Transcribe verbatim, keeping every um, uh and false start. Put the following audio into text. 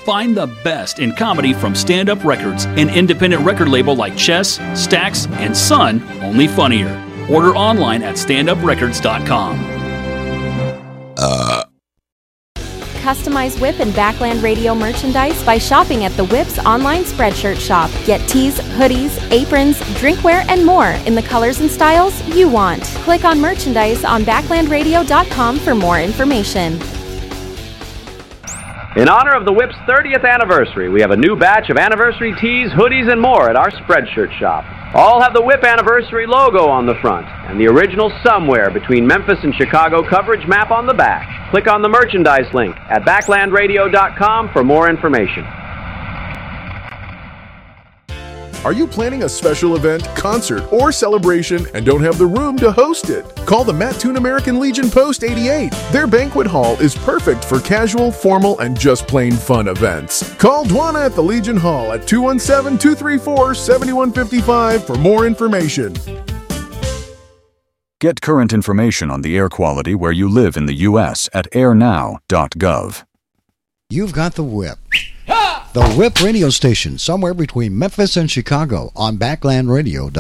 Find the best in comedy from Stand Up Records, an independent record label like Chess, Stax, and Sun, only funnier. Order online at stand up records dot com. Uh. Customize Whip and Backland Radio merchandise by shopping at the Whip's online Spreadshirt shop. Get tees, hoodies, aprons, drinkware, and more in the colors and styles you want. Click on merchandise on backland radio dot com for more information. In honor of the Whip's thirtieth anniversary, we have a new batch of anniversary tees, hoodies, and more at our Spreadshirt shop. All have the Whip anniversary logo on the front and the original Somewhere Between Memphis and Chicago coverage map on the back. Click on the merchandise link at backland radio dot com for more information. Are you planning a special event, concert, or celebration and don't have the room to host it? Call the Mattoon American Legion Post eighty-eight. Their banquet hall is perfect for casual, formal, and just plain fun events. Call Dwana at the Legion Hall at two one seven, two three four, seven one five five for more information. Get current information on the air quality where you live in the U S at air now dot gov. You've got the Whip. The Whip radio station, somewhere between Memphis and Chicago on backland radio dot com.